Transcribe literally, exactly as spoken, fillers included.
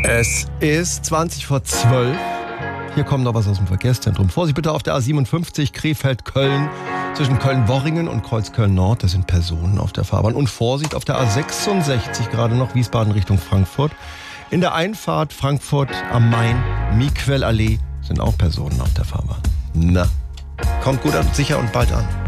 Es ist zwanzig vor zwölf. Hier kommt noch was aus dem Verkehrszentrum. Vorsicht bitte auf der A siebenundfünfzig Krefeld-Köln. Zwischen Köln-Worringen und Kreuzköln-Nord. Da sind Personen auf der Fahrbahn. Und Vorsicht auf der A sechsundsechzig, gerade noch Wiesbaden Richtung Frankfurt. In der Einfahrt Frankfurt am Main, Miquel-Allee, sind auch Personen auf der Fahrbahn. Na, kommt gut an, sicher und bald an.